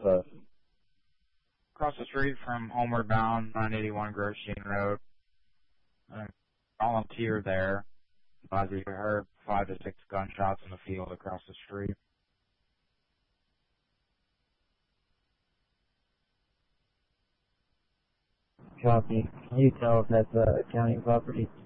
us? Across the street from Homeward Bound, 981 Grosjean Road. Volunteer there. We heard 5 to 6 gunshots in the field across the street. Copy. Can you tell if that's a county property?